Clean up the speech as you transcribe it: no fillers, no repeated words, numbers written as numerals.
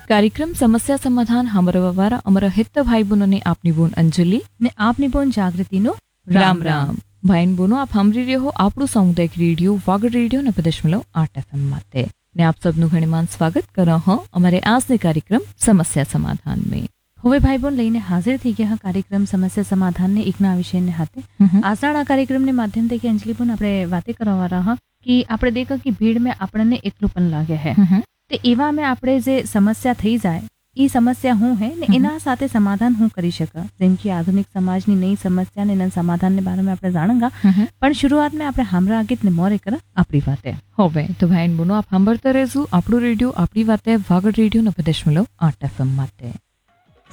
कार्यक्रम समस्या समाधान हमारा व्यवहार अमर हित भाई बहनों ने आपनी बोन अंजलि ने आपनी बोन जागृति नो राम राम भाई बहनों आप સાંભળી રહ્યો હો આપણું સામુદાયિક રેડિયો વાગડ રેડિયો 90.8 FM માટે ને આપ સબનું ઘણીમાન સ્વાગત કરો હો અમારે આજને કાર્યક્રમ સમસ્યા સમાધાન में હવે ભાઈ બોન લઈને હાજર થઈ ગયા કાર્યક્રમ સમસ્યા સમાધાન ને એકના વિષયને હાથે આજના કાર્યક્રમને માધ્યમથી કે અંજલિ બોન આપણે વાતે કરવા રહ્યા કે આપણે દેખો કે ભીડ में આપણને એકલુંપન લાગે હે તે એવા में આપણે જે સમસ્યા થઈ જાય ई समस्या हूँ है ने एना साथे समाधान हूँ करी शका जेम कि आधुनिक समाज नी नई समस्या ने समाधान ने बारे में आपने जानेगा पण शुरुआत में आपने हमरा गीत ने मोरे करा आपरी वाते होवे तो भाई बोनो आप सांभळता रहेजो આપણું રેડિયો આપણી વાતે વાગડ રેડિયો 90.8 FM માટે।